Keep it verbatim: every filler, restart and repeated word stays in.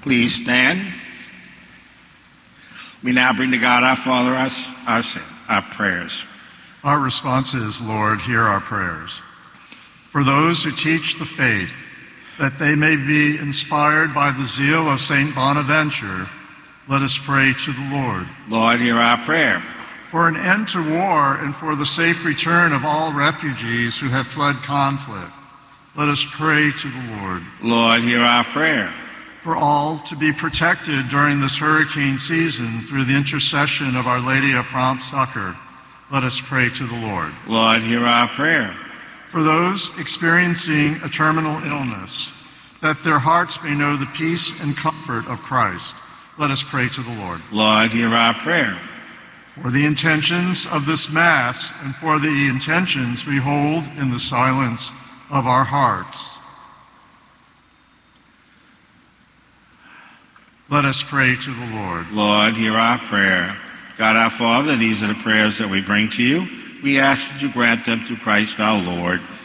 Please stand. We now bring to God our Father our, our, our prayers. Our response is, Lord, hear our prayers. For those who teach the faith, that they may be inspired by the zeal of Saint Bonaventure, let us pray to the Lord. Lord, hear our prayer. For an end to war and for the safe return of all refugees who have fled conflict, let us pray to the Lord. Lord, hear our prayer. For all to be protected during this hurricane season through the intercession of Our Lady of Prompt Succor, let us pray to the Lord. Lord, hear our prayer. For those experiencing a terminal illness, that their hearts may know the peace and comfort of Christ, let us pray to the Lord. Lord, hear our prayer. For the intentions of this Mass and for the intentions we hold in the silence of our hearts, let us pray to the Lord. Lord, hear our prayer. God our Father, these are the prayers that we bring to you. We ask that you grant them through Christ our Lord.